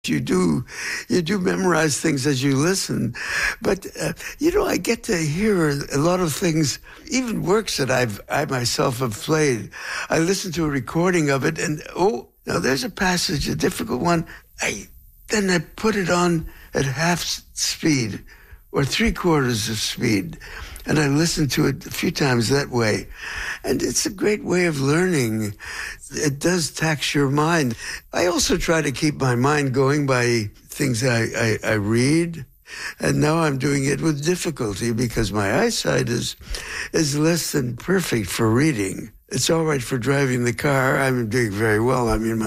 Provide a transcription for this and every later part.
You do memorize things as you listen, but I get to hear a lot of things, even works that I myself have played. I listen to a recording of it, and now there's a passage, a difficult one. Then I put it on at half speed or 3/4 of speed, and I listen to it a few times that way. And it's a great way of learning. It does tax your mind. I also try to keep my mind going by things I read. And now I'm doing it with difficulty because my eyesight is less than perfect for reading. It's all right for driving the car. I'm doing very well. I mean,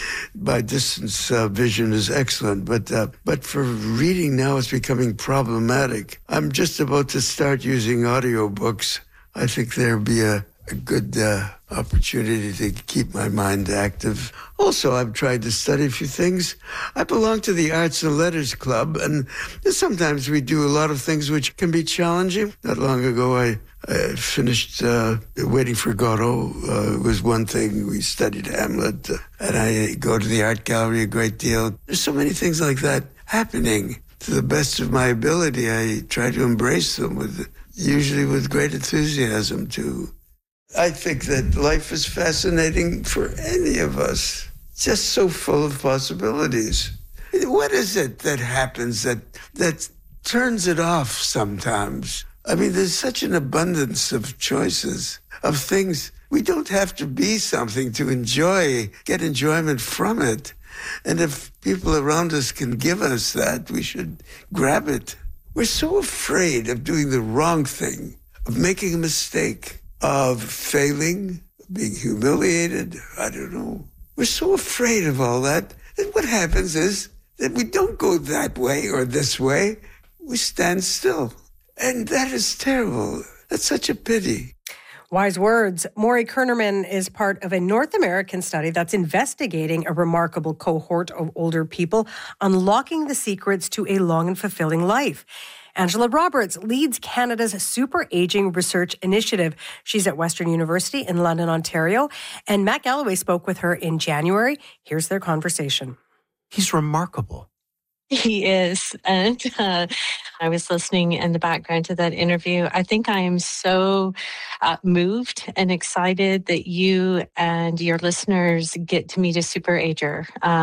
my distance vision is excellent, but for reading now it's becoming problematic. I'm just about to start using audiobooks. I think there'll be a good opportunity to keep my mind active. Also, I've tried to study a few things. I belong to the Arts and Letters Club, and sometimes we do a lot of things which can be challenging. Not long ago, I finished Waiting for Godot. Was one thing. We studied Hamlet, and I go to the art gallery a great deal. There's so many things like that happening. To the best of my ability, I try to embrace them usually with great enthusiasm, too. I think that life is fascinating for any of us. Just so full of possibilities. What is it that happens that turns it off sometimes? I mean, there's such an abundance of choices, of things. We don't have to be something to get enjoyment from it. And if people around us can give us that, we should grab it. We're so afraid of doing the wrong thing, of making a mistake, of failing, being humiliated. I don't know. We're so afraid of all that. And what happens is that we don't go that way or this way. We stand still. And that is terrible. That's such a pity. Wise words. Maury Kernerman is part of a North American study that's investigating a remarkable cohort of older people, unlocking the secrets to a long and fulfilling life. Angela Roberts leads Canada's Super Aging Research Initiative. She's at Western University in London, Ontario. And Matt Galloway spoke with her in January. Here's their conversation. He's remarkable. He is. And I was listening in the background to that interview. I think I am so moved and excited that you and your listeners get to meet a super ager.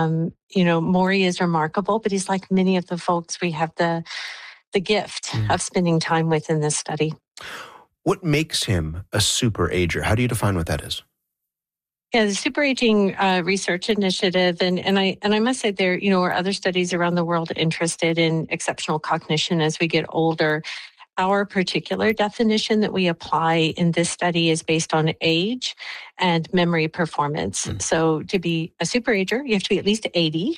Maury is remarkable, but he's like many of the folks we have the gift of spending time with in this study. What makes him a super ager? How do you define what that is? Yeah, the Super Aging Research Initiative, and I must say there, are other studies around the world interested in exceptional cognition as we get older. Our particular definition that we apply in this study is based on age and memory performance. So to be a super ager, you have to be at least 80.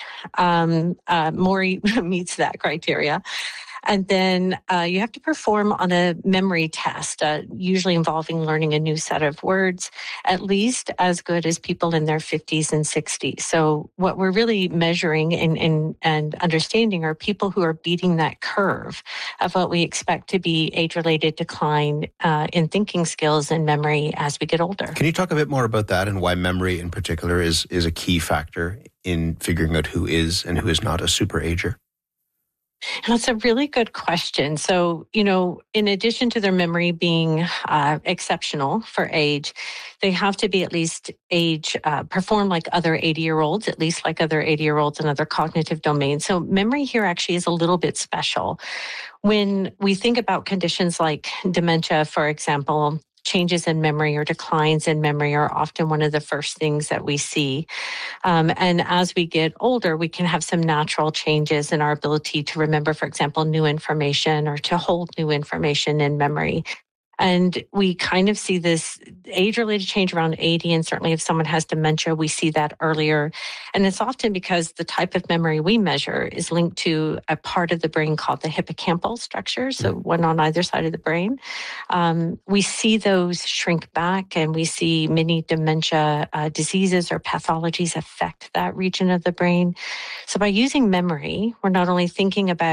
Maury meets that criteria. And then you have to perform on a memory test, usually involving learning a new set of words, at least as good as people in their 50s and 60s. So what we're really measuring and understanding are people who are beating that curve of what we expect to be age-related decline in thinking skills and memory as we get older. Can you talk a bit more about that and why memory in particular is a key factor in figuring out who is and who is not a super ager? That's a really good question. So, in addition to their memory being exceptional for age, they have to be at least perform like other 80-year-olds, at least like other 80-year-olds in other cognitive domains. So memory here actually is a little bit special. When we think about conditions like dementia, for example, changes in memory or declines in memory are often one of the first things that we see. And as we get older, we can have some natural changes in our ability to remember, for example, new information or to hold new information in memory. And we kind of see this age-related change around 80, and certainly if someone has dementia, we see that earlier. And it's often because the type of memory we measure is linked to a part of the brain called the hippocampal structure, so one on either side of the brain. We see those shrink back, and we see many dementia diseases or pathologies affect that region of the brain. So by using memory, we're not only thinking about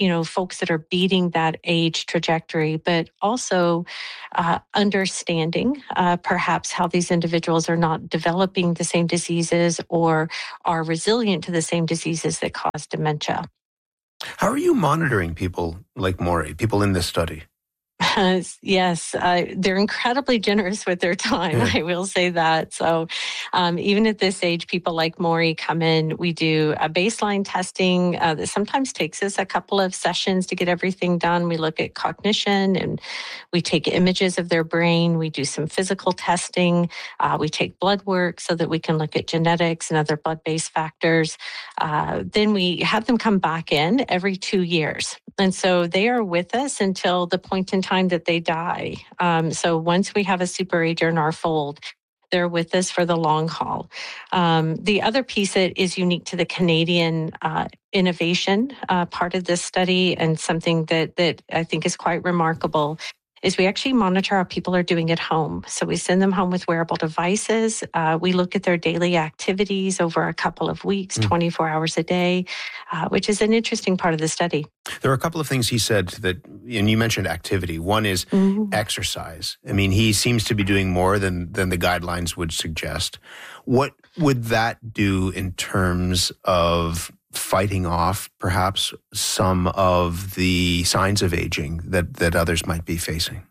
folks that are beating that age trajectory, but also understanding perhaps how these individuals are not developing the same diseases or are resilient to the same diseases that cause dementia. How are you monitoring people like Maury, people in this study? Yes, they're incredibly generous with their time. Yeah. I will say that. So even at this age, people like Maury come in. We do a baseline testing that sometimes takes us a couple of sessions to get everything done. We look at cognition and we take images of their brain. We do some physical testing. We take blood work so that we can look at genetics and other blood-based factors. Then we have them come back in every 2 years. And so they are with us until the point in time that they die. So once we have a super ager in our fold, they're with us for the long haul. The other piece that is unique to the Canadian innovation part of this study, and something that I think is quite remarkable, is we actually monitor how people are doing at home. So we send them home with wearable devices. We look at their daily activities over a couple of weeks, 24 hours a day, which is an interesting part of the study. There are a couple of things he said that, and you mentioned activity. One is exercise. I mean, he seems to be doing more than the guidelines would suggest. What would that do in terms of fighting off perhaps some of the signs of aging that others might be facing?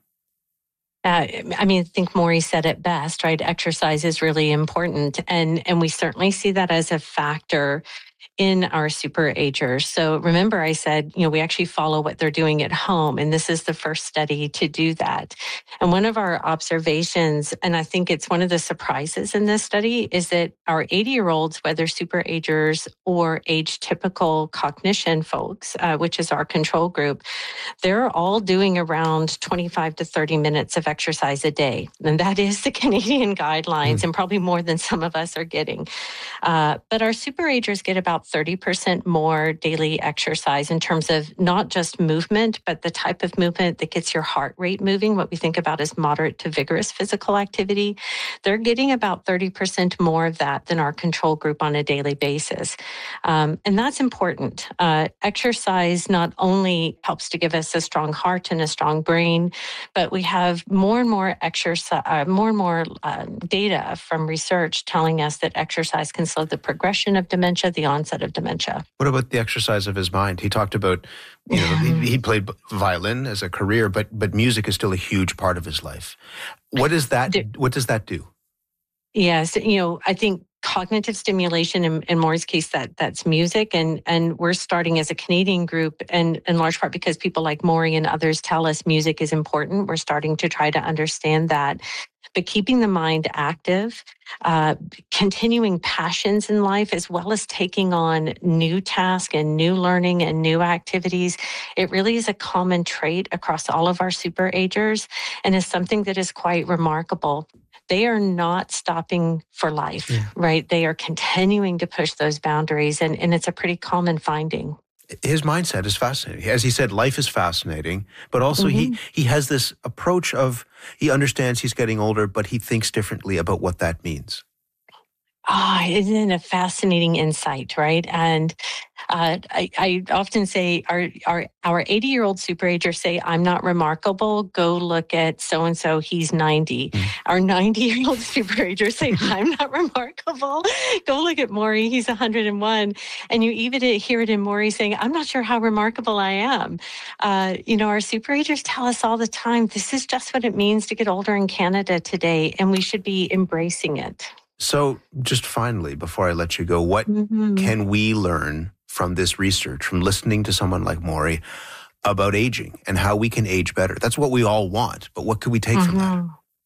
I think Maury said it best, right? Exercise is really important. And we certainly see that as a factor in our super agers. So remember, I said, we actually follow what they're doing at home. And this is the first study to do that. And one of our observations, and I think it's one of the surprises in this study, is that our 80-year-olds, whether super agers or age-typical cognition folks, which is our control group, they're all doing around 25 to 30 minutes of exercise a day. And that is the Canadian guidelines, and probably more than some of us are getting. But our super agers get about 30% more daily exercise in terms of not just movement, but the type of movement that gets your heart rate moving, what we think about as moderate to vigorous physical activity. They're getting about 30% more of that than our control group on a daily basis. And that's important. Exercise not only helps to give us a strong heart and a strong brain, but we have more and more data from research telling us that exercise can slow the progression of dementia, the onset of dementia. What about the exercise of his mind? He talked about, he played violin as a career, but music is still a huge part of his life. What does that do? Yes, I think cognitive stimulation, in Maury's case, that's music. And we're starting as a Canadian group, and in large part because people like Maury and others tell us music is important. We're starting to try to understand that. But keeping the mind active, continuing passions in life, as well as taking on new tasks and new learning and new activities, it really is a common trait across all of our super agers, and is something that is quite remarkable. They are not stopping for life, right? They are continuing to push those boundaries, and it's a pretty common finding. His mindset is fascinating. As he said, life is fascinating, but also he has this approach of, he understands he's getting older, but he thinks differently about what that means. Isn't it a fascinating insight, right? And I often say our 80-year-old super agers say, I'm not remarkable. Go look at so-and-so, he's 90. Our 90-year-old super agers say, I'm not remarkable. Go look at Maury, he's 101. And you even hear it in Maury saying, I'm not sure how remarkable I am. Our super agers tell us all the time, this is just what it means to get older in Canada today, and we should be embracing it. So just finally, before I let you go, what can we learn from this research, from listening to someone like Maury about aging and how we can age better? That's what we all want, but what can we take from that?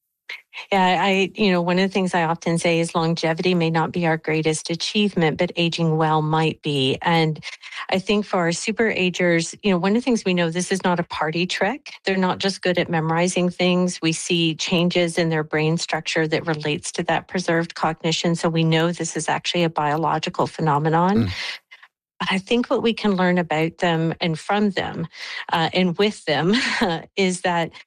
Yeah, one of the things I often say is longevity may not be our greatest achievement, but aging well might be. And I think for our super agers, one of the things we know, this is not a party trick. They're not just good at memorizing things. We see changes in their brain structure that relates to that preserved cognition. So we know this is actually a biological phenomenon. But I think what we can learn about them and from them and with them is that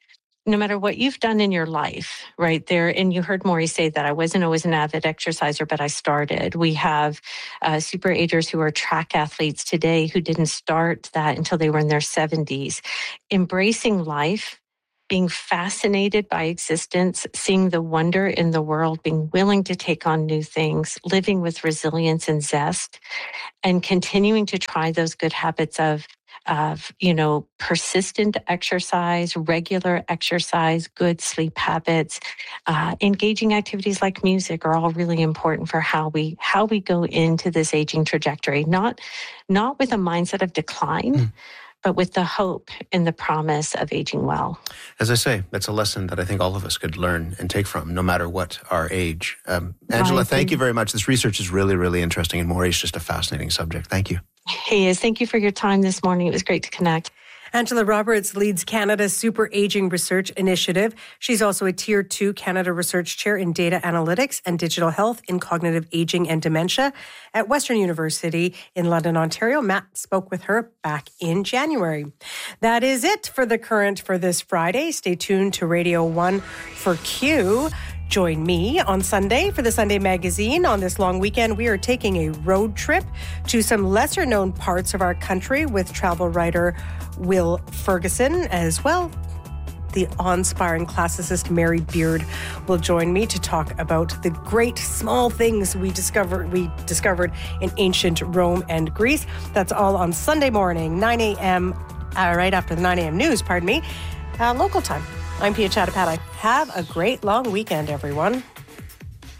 no matter what you've done in your life, right there, and you heard Maury say that I wasn't always an avid exerciser, but I started. We have super agers who are track athletes today who didn't start that until they were in their 70s. Embracing life, being fascinated by existence, seeing the wonder in the world, being willing to take on new things, living with resilience and zest, and continuing to try those good habits of persistent exercise, regular exercise, good sleep habits, engaging activities like music are all really important for how we go into this aging trajectory. Not with a mindset of decline, but with the hope and the promise of aging well. As I say, that's a lesson that I think all of us could learn and take from, no matter what our age. Angela, thank you very much. This research is really, really interesting, and Maury's just a fascinating subject. Thank you. He is. Thank you for your time this morning. It was great to connect. Angela Roberts leads Canada's Super Aging Research Initiative. She's also a Tier 2 Canada Research Chair in Data Analytics and Digital Health in Cognitive Aging and Dementia at Western University in London, Ontario. Matt spoke with her back in January. That is it for The Current for this Friday. Stay tuned to Radio 1 for Q. Join me on Sunday for the Sunday Magazine. On this long weekend, we are taking a road trip to some lesser-known parts of our country with travel writer Will Ferguson as well. The awe-inspiring classicist Mary Beard will join me to talk about the great small things we discovered in ancient Rome and Greece. That's all on Sunday morning, 9 a.m., right after the 9 a.m. news, local time. I'm Pia Chattopadhyay. Have a great long weekend, everyone.